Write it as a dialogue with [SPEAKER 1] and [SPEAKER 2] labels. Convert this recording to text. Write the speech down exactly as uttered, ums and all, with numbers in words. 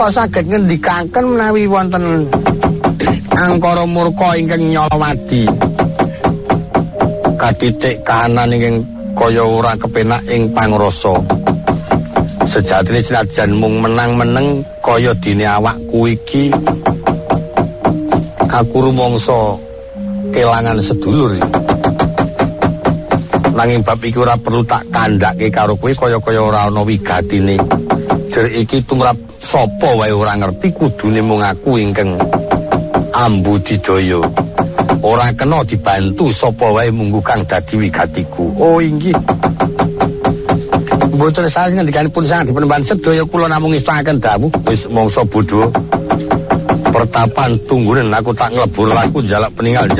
[SPEAKER 1] kok saged ngendikaken menawi wonten angkara murka ingkang nyolowadi katitik kahanan ingkang kaya ora kepenak ing pangrasa. Sejatine senajan mung menang-meneng kaya dene awakku iki, aku rumangsa kelangan sedulur. Nanging bab iki ora perlu tak kandhake karo kowe kaya-kaya ora ana wigatine. Jer iki tumrap sapa wae ora ngerti, kudune mung aku ingkang Ambudidaya. Ora kena dibantu sapa wae munggu kang dadi wigatiku. Oh inggih. Mboten salah ngendikanipun sang dipenemban sedaya kula namung ngestakaken dawuh wis mangsa bodho. Pertapan tunggunen aku tak nglebur laku jalak peninggal